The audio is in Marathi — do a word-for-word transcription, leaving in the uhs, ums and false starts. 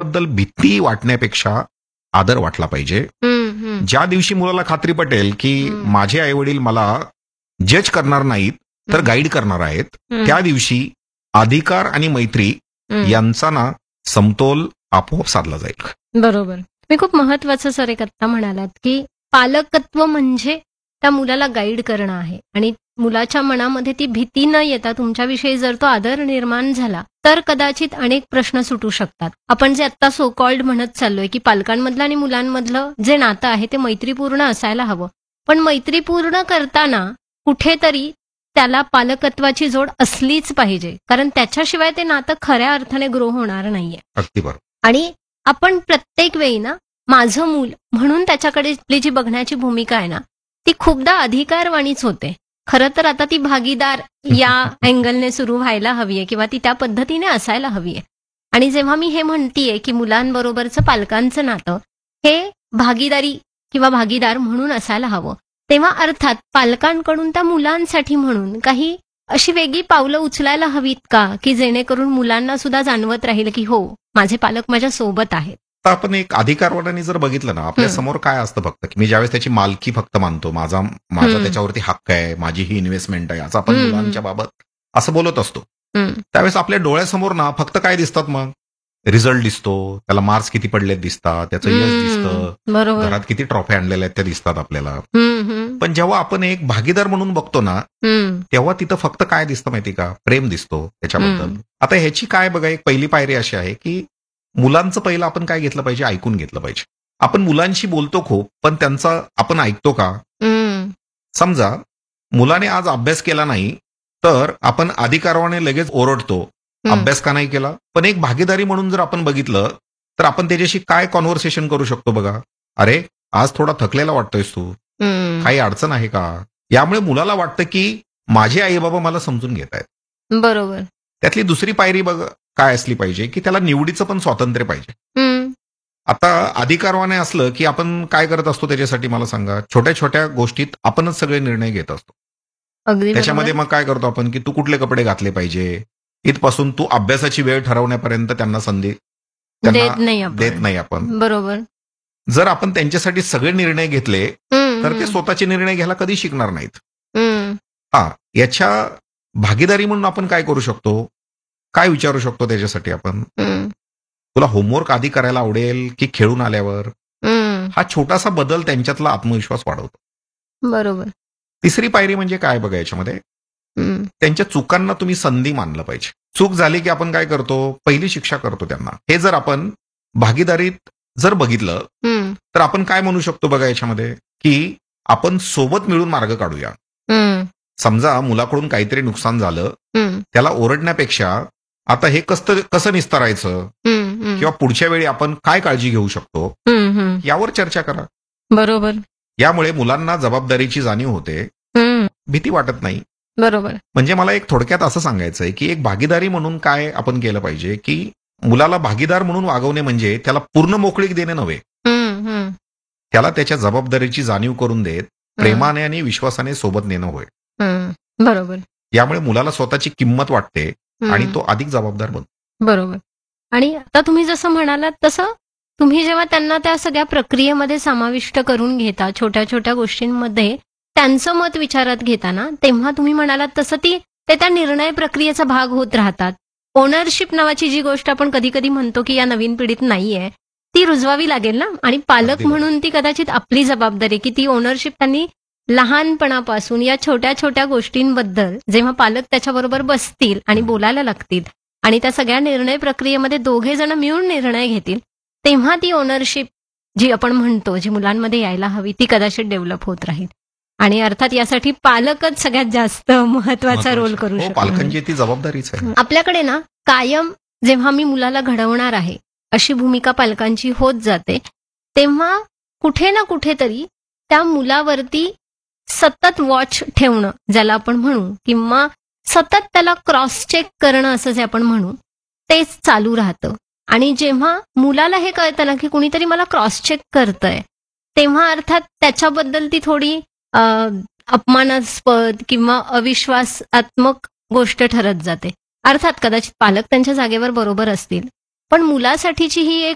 मुलाबद्दल भीती वाटण्यापेक्षा आदर वाटला पाहिजे. हम्म, हम्म, ज्या दिवशी मुलाला खात्री पटेल की हम्म, माझे आई वडील मला जज करणार नाहीत तर हम्म, गाईड करणार आहेत, हम्म, त्या दिवशी अधिकार आणि मैत्री हम्म. यांचा ना समतोल आपोआप साधला जाईल. बरोबर. तुम्ही खूप महत्वाचं सर एक आत्ता म्हणालात की पालकत्व म्हणजे त्या मुलाला गाईड करणं आहे आणि मुलाच्या मनामध्ये ती भीती न येता तुमच्याविषयी जर तो आदर निर्माण झाला तर कदाचित अनेक प्रश्न सुटू शकतात. आपण जे आता सो कॉल्ड म्हणत चाललोय की पालकांमधलं आणि मुलांमधलं जे नातं आहे ते मैत्रीपूर्ण असायला हवं, पण मैत्रीपूर्ण करताना कुठेतरी त्याला पालकत्वाची जोड असलीच पाहिजे, कारण त्याच्याशिवाय ते नातं खऱ्या अर्थाने ग्रो होणार नाहीये. अगदी बरोबर. आणि आपण प्रत्येक वेळी ना माझं मूल म्हणून त्याच्याकडे आपली जी बघण्याची भूमिका आहे ना ती खूपदा अधिकारवाणीच होते. खरं तर आता ती भागीदार या अँगलने सुरू व्हायला हवीये किंवा ती त्या पद्धतीने असायला हवीये. आणि जेव्हा मी हे म्हणतीये की मुलांबरोबरचं पालकांचं नातं हे भागीदारी किंवा भागीदार म्हणून असायला हवं, तेव्हा अर्थात पालकांकडून त्या मुलांसाठी म्हणून काही अशी वेगळी पावलं उचलायला हवीत का की जेणेकरून मुलांना सुद्धा जाणवत राहील की हो माझे पालक माझ्या सोबत आहेत. आता आपण एक अधिकारवादाने जर बघितलं ना आपल्या समोर काय असतं फक्त की मी ज्यावेळेस त्याची मालकी फक्त मानतो, माझा माझा हम्म. त्याच्यावरती हक्क आहे, माझी ही इन्व्हेस्टमेंट आहे, असं आपण हम्म. मुलांच्या बाबत असं बोलत असतो, हम्म, त्यावेळेस आपल्या डोळ्यासमोर ना फक्त काय दिसतात, मग रिझल्ट दिसतो, त्याला मार्क्स किती पडलेत दिसतात, त्याचं यश दिसतं, हम्म, बरोबर. घरात किती ट्रॉफी आणलेल्या आहेत त्या दिसतात आपल्याला. हम्म, हम्म, पण जेव्हा आपण एक भागीदार म्हणून बघतो ना हम्म, तेव्हा तिथं फक्त काय दिसतं माहिती का, प्रेम दिसतो त्याच्याबद्दल. हम्म. आता ह्याची काय बघा, एक पहिली पायरी अशी आहे की मुलांचं पहिलं आपण काय घेतलं पाहिजे, ऐकून घेतलं पाहिजे. आपण मुलांशी बोलतो खूप, पण त्यांचा आपण ऐकतो का? हम्म, समजा मुलाने आज अभ्यास केला नाही तर आपण अधिकाराने लगेच ओरडतो, हम्म. अभ्यास का नाही केला. पण एक भागीदारी म्हणून जर आपण बघितलं तर आपण त्याच्याशी काय कॉन्व्हर्सेशन करू शकतो बघा, अरे आज थोडा थकलेला वाटतोयस तू, हम्म. काही अडचण आहे का. यामुळे मुलाला वाटतं की माझे आई बाबा मला समजून घेत आहेत. बरोबर. त्यातली दुसरी पायरी बघ काय असली पाहिजे की त्याला निवडीचं पण स्वातंत्र्य पाहिजे. हम्म, आता अधिकारवाने असलं की आपण काय करत असतो त्याच्यासाठी मला सांगा, छोट्या छोट्या गोष्टीत आपणच सगळे निर्णय घेत असतो. अगदी त्याच्यामध्ये बरोबर. मग काय करतो आपण की तू कुठले कपडे घातले पाहिजे, इथपासून तू अभ्यासाची वेळ ठरवण्यापर्यंत त्यांना संधी त्यांना देत नाही आपण. देत नाही आपण. बरोबर. जर आपण त्यांच्यासाठी सगळे निर्णय घेतले हम्म, तर ते हम्म, स्वतःचे निर्णय घ्यायला कधी शिकणार नाहीत. हम्म, हा, याच्या भागीदारी म्हणून आपण काय करू शकतो, काय विचारू शकतो त्याच्यासाठी आपण, हम्म, तुला होमवर्क आधी करायला आवडेल की खेळून आल्यावर. हम्म. हा छोटासा बदल त्यांच्यातला आत्मविश्वास वाढवतो. बरोबर. तिसरी पायरी म्हणजे काय बघा याच्यामध्ये, हम्म, त्यांच्या चुकांना तुम्ही संधी मानलं पाहिजे. चूक झाली की आपण काय करतो, पहिली शिक्षा करतो त्यांना. हे जर आपण भागीदारीत जर बघितलं हम्म, तर आपण काय म्हणू शकतो बघा याच्यामध्ये की आपण सोबत मिळून मार्ग काढूया. हम्म, समजा मुलाकडून काहीतरी नुकसान झालं, हम्म, त्याला ओरडण्यापेक्षा आता हे कसं कसं निस्तारायचं हम्म, हम्म, किंवा पुढच्या वेळी आपण काय काळजी घेऊ शकतो हम्म, हम्म. यावर चर्चा करा. बरोबर. यामुळे मुलांना जबाबदारीची जाणीव होते, हम्म, भीती वाटत नाही. बरोबर. म्हणजे मला एक थोडक्यात असं सांगायचं आहे की एक भागीदारी म्हणून काय आपण केलं पाहिजे की मुलाला भागीदार म्हणून वागवणे म्हणजे त्याला पूर्ण मोकळीक देणे नव्हे, हम्म, हम्म, त्याला त्याच्या जबाबदारीची जाणीव करून देत प्रेमाने आणि विश्वासाने सोबत नेणं होय. हम्म. बरोबर. यामुळे मुलाला स्वतःची किंमत वाटते हम्म. आणि तो अधिक जबाबदार बनतो. बरोबर. आणि आता तुम्ही जसं म्हणालात तसं तुम्ही जेव्हा त्यांना त्या सगळ्या प्रक्रियेमध्ये समाविष्ट करून घेता, छोट्या छोट्या गोष्टींमध्ये त्यांचं मत विचारात घेताना, तेव्हा तुम्ही म्हणालात तसं ती ते त्या निर्णय प्रक्रियेचा भाग होत राहतात. ओनरशिप नावाची जी गोष्ट आपण कधी कधी म्हणतो की या नवीन पिढीत नाहीये, ती रुजवावी लागेल ना. आणि पालक अगदी बरोबर. म्हणून ती कदाचित आपली जबाबदारी आहे की ती ओनरशिप त्यांनी लहानपणापासून या छोट्या छोट्या गोष्टींबद्दल जेव्हा पालक त्याच्याबरोबर बसतील आणि बोलायला लागतील आणि त्या सगळ्या निर्णय प्रक्रियेमध्ये दोघे जण मिळून निर्णय घेतील, तेव्हा ती ओनरशिप जी आपण म्हणतो जी मुलांमध्ये यायला हवी ती कदाचित डेव्हलप होत राहील. आणि अर्थात यासाठी पालकच सगळ्यात जास्त महत्वाचा रोल करू हो, शकतो. पालकांची ती जबाबदारीच आहे. आपल्याकडे ना कायम जेव्हा मी मुलाला घडवणार आहे अशी भूमिका पालकांची होत जाते, तेव्हा कुठे ना कुठेतरी त्या मुलावरती सतत वॉच ठेवणं ज्याला आपण म्हणू, किंवा सतत त्याला क्रॉस चेक करणं असं जे आपण म्हणू, तेच चालू राहतं. आणि जेव्हा मुलाला हे कळतं ना की कुणीतरी मला क्रॉस चेक करतंय, तेव्हा अर्थात त्याच्याबद्दल ती थोडी अ, अपमानास्पद किंवा अविश्वासात्मक गोष्ट ठरत जाते. अर्थात कदाचित पालक त्यांच्या जागेवर बरोबर असतील, पण मुलासाठीची ही एक